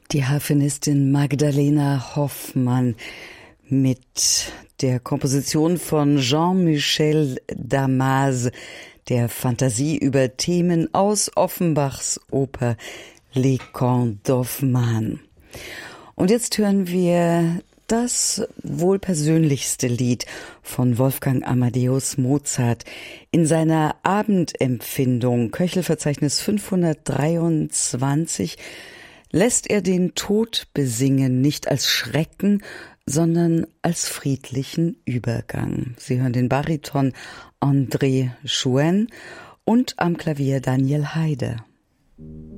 Die Harfenistin Magdalena Hoffmann mit der Komposition von Jean-Michel Damas, der Fantasie über Themen aus Offenbachs Oper Les Contes d'Hoffmann. Und jetzt hören wir das wohl persönlichste Lied von Wolfgang Amadeus Mozart. In seiner Abendempfindung, Köchelverzeichnis 523, lässt er den Tod besingen, nicht als Schrecken, sondern als friedlichen Übergang. Sie hören den Bariton André Chouen und am Klavier Daniel Haide.